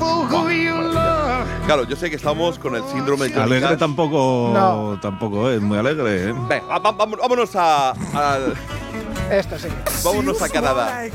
Claro, yo sé que estamos con el síndrome de Johnny Alegre Cash. tampoco es muy alegre, ¿eh? Venga, vámonos a Esto sí. vámonos a Canadá.